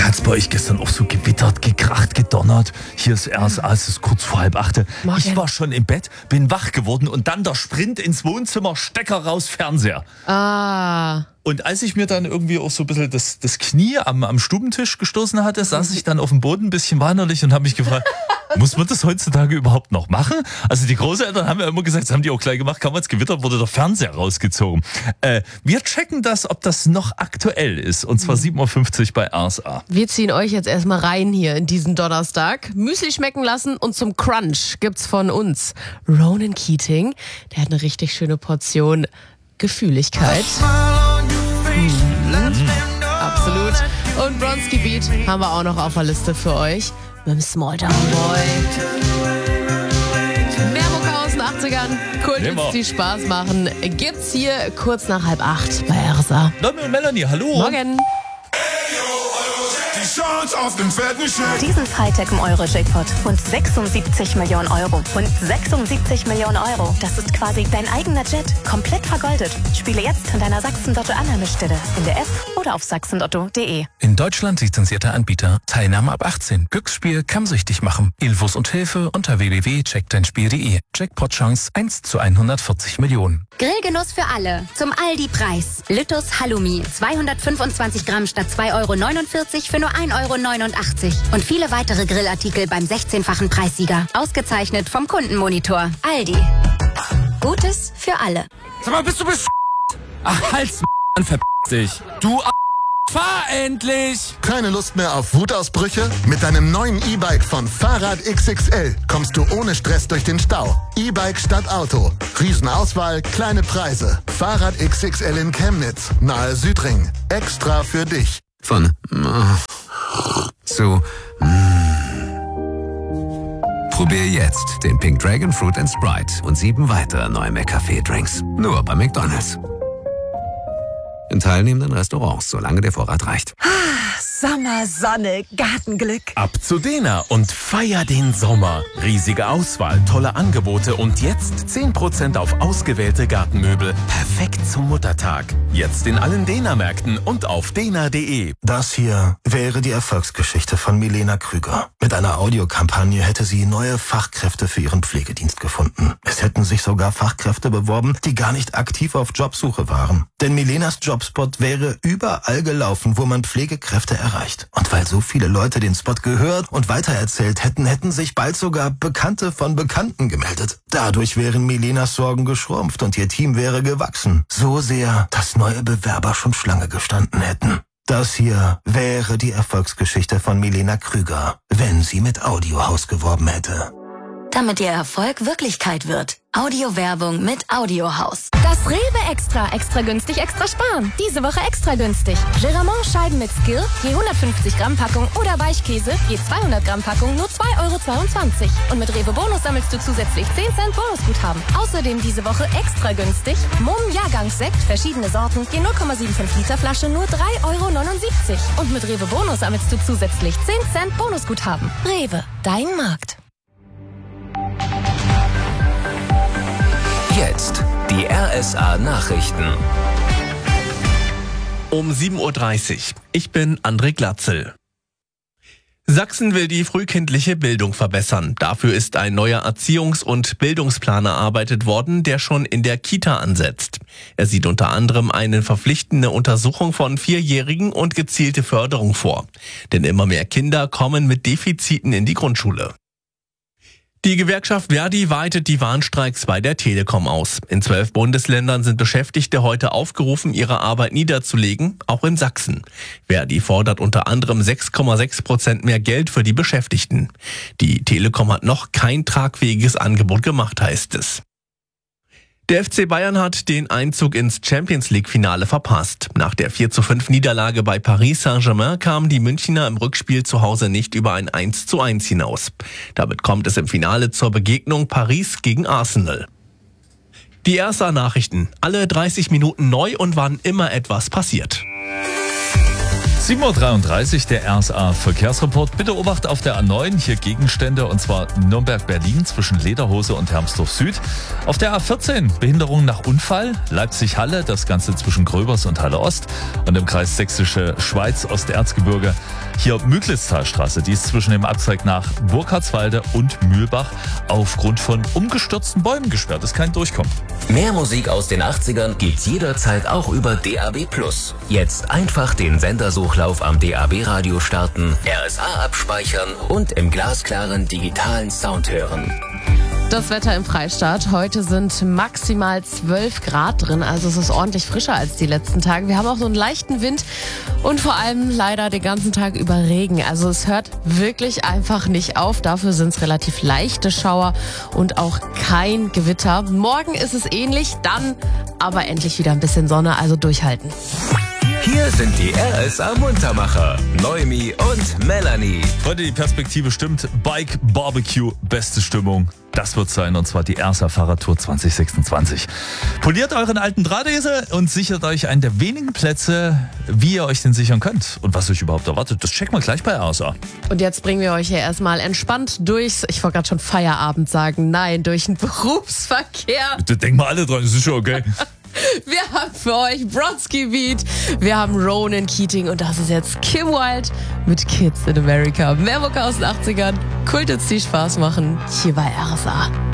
Hat es bei euch gestern auch so gewittert, gekracht, gedonnert? Hier ist RSA, es ist kurz vor 7:30. Ich war schon im Bett, bin wach geworden und dann der Sprint ins Wohnzimmer, Stecker raus, Fernseher. Und als ich mir dann irgendwie auch so ein bisschen das Knie am Stubentisch gestoßen hatte, saß ich dann auf dem Boden ein bisschen weinerlich und habe mich gefragt, muss man das heutzutage überhaupt noch machen? Also die Großeltern haben ja immer gesagt, das haben die auch gleich gemacht, kaum als gewittert wurde der Fernseher rausgezogen. Wir checken das, ob das noch aktuell ist, und zwar 7:50 Uhr bei RSA. Wir ziehen euch jetzt erstmal rein hier in diesen Donnerstag. Müsli schmecken lassen und zum Crunch gibt's von uns Ronan Keating. Der hat eine richtig schöne Portion Gefühligkeit. Absolut. Und Bronski Beat haben wir auch noch auf der Liste für euch. Mit dem Small Town Boy. Mehr Mucke aus den 80ern. Kulthits, die Spaß machen. Gibt's hier kurz nach 7:30 bei RSA. Leute und Melanie, hallo. Morgen. Diesen Freitag im Euro-Jackpot. Rund 76 Millionen Euro. Rund 76 Millionen Euro. Das ist quasi dein eigener Jet. Komplett vergoldet. Spiele jetzt an deiner Sachsen-Lotto-Annahmestelle. In der App oder auf sachsenlotto.de. In Deutschland lizenzierter Anbieter. Teilnahme ab 18. Glücksspiel kann süchtig machen. Infos und Hilfe unter www.checkdeinspiel.de. Jackpot-Chance 1 zu 140 Millionen. Grillgenuss für alle. Zum Aldi-Preis. Lüttus Halloumi. 225 Gramm statt 2,49 € für nur 1,89 €. Und viele weitere Grillartikel beim 16-fachen Preissieger. Ausgezeichnet vom Kundenmonitor. Aldi. Gutes für alle. Sag mal, bist du Ach, halt's, verpiss dich. Du fahr endlich! Keine Lust mehr auf Wutausbrüche? Mit deinem neuen E-Bike von Fahrrad XXL kommst du ohne Stress durch den Stau. E-Bike statt Auto. Riesenauswahl, kleine Preise. Fahrrad XXL in Chemnitz, nahe Südring. Extra für dich. Von zu Probier jetzt den Pink Dragon Fruit and Sprite und 7 weitere neue McCafé-Drinks. Nur bei McDonald's. In teilnehmenden Restaurants, solange der Vorrat reicht. Sommer, Sonne, Gartenglück. Ab zu Dena und feier den Sommer. Riesige Auswahl, tolle Angebote und jetzt 10% auf ausgewählte Gartenmöbel. Perfekt zum Muttertag. Jetzt in allen Dena-Märkten und auf dena.de. Das hier wäre die Erfolgsgeschichte von Milena Krüger. Mit einer Audiokampagne hätte sie neue Fachkräfte für ihren Pflegedienst gefunden. Es hätten sich sogar Fachkräfte beworben, die gar nicht aktiv auf Jobsuche waren. Denn Milenas Jobspot wäre überall gelaufen, wo man Pflegekräfte erreicht. Und weil so viele Leute den Spot gehört und weitererzählt hätten, hätten sich bald sogar Bekannte von Bekannten gemeldet. Dadurch wären Milenas Sorgen geschrumpft und ihr Team wäre gewachsen. So sehr, dass neue Bewerber schon Schlange gestanden hätten. Das hier wäre die Erfolgsgeschichte von Milena Krüger, wenn sie mit Audiohaus geworben hätte. Damit ihr Erfolg Wirklichkeit wird. Audiowerbung mit Audiohaus. Das Rewe Extra. Extra günstig, extra sparen. Diese Woche extra günstig. Geramont Scheiben mit Skill, je 150 Gramm Packung oder Weichkäse, je 200 Gramm Packung, nur 2,22 €. Und mit Rewe Bonus sammelst du zusätzlich 10 Cent Bonusguthaben. Außerdem diese Woche extra günstig. Mumm Jahrgangssekt, verschiedene Sorten, je 0,75 Liter Flasche, nur 3,79 €. Und mit Rewe Bonus sammelst du zusätzlich 10 Cent Bonusguthaben. Rewe, dein Markt. Jetzt die RSA-Nachrichten. Um 7:30 Uhr. Ich bin André Glatzel. Sachsen will die frühkindliche Bildung verbessern. Dafür ist ein neuer Erziehungs- und Bildungsplan erarbeitet worden, der schon in der Kita ansetzt. Er sieht unter anderem eine verpflichtende Untersuchung von 4-Jährigen und gezielte Förderung vor. Denn immer mehr Kinder kommen mit Defiziten in die Grundschule. Die Gewerkschaft Verdi weitet die Warnstreiks bei der Telekom aus. In 12 Bundesländern sind Beschäftigte heute aufgerufen, ihre Arbeit niederzulegen, auch in Sachsen. Verdi fordert unter anderem 6,6% mehr Geld für die Beschäftigten. Die Telekom hat noch kein tragfähiges Angebot gemacht, heißt es. Der FC Bayern hat den Einzug ins Champions-League-Finale verpasst. Nach der 4:5 Niederlage bei Paris Saint-Germain kamen die Münchner im Rückspiel zu Hause nicht über ein 1:1 hinaus. Damit kommt es im Finale zur Begegnung Paris gegen Arsenal. Die RSA-Nachrichten. Alle 30 Minuten neu und wann immer etwas passiert. 7.33 Uhr, der RSA-Verkehrsreport. Bitte Obacht auf der A9, hier Gegenstände, und zwar Nürnberg-Berlin zwischen Lederhose und Hermsdorf Süd. Auf der A14 Behinderung nach Unfall, Leipzig-Halle, das Ganze zwischen Gröbers und Halle-Ost. Und im Kreis Sächsische Schweiz, Osterzgebirge, hier Müglitztalstraße, die ist zwischen dem Abzweig nach Burkhardswalde und Mühlbach aufgrund von umgestürzten Bäumen gesperrt. Ist kein Durchkommen. Mehr Musik aus den 80ern gibt's jederzeit auch über DAB+. Jetzt einfach den Sendersuchlauf am DAB-Radio starten, RSA abspeichern und im glasklaren digitalen Sound hören. Das Wetter im Freistaat. Heute sind maximal 12 Grad drin, also es ist ordentlich frischer als die letzten Tage. Wir haben auch so einen leichten Wind und vor allem leider den ganzen Tag über Regen. Also es hört wirklich einfach nicht auf. Dafür sind es relativ leichte Schauer und auch kein Gewitter. Morgen ist es ähnlich, dann aber endlich wieder ein bisschen Sonne, also durchhalten. Hier sind die RSA-Muntermacher, Noemi und Melanie. Heute die Perspektive stimmt. Bike, Barbecue, beste Stimmung. Das wird sein, und zwar die RSA-Fahrradtour 2026. Poliert euren alten Drahtesel und sichert euch einen der wenigen Plätze, wie ihr euch den sichern könnt. Und was euch überhaupt erwartet, das checken wir gleich bei RSA. Und jetzt bringen wir euch hier erstmal entspannt durchs, ich wollte gerade schon Feierabend sagen, nein, durch den Berufsverkehr. Da denken wir alle dran, das ist schon okay. Wir haben für euch Brodsky Beat, wir haben Ronan Keating und das ist jetzt Kim Wilde mit Kids in America. Mehr Mucke aus den 80ern, Kult, die Spaß machen, hier bei RSA.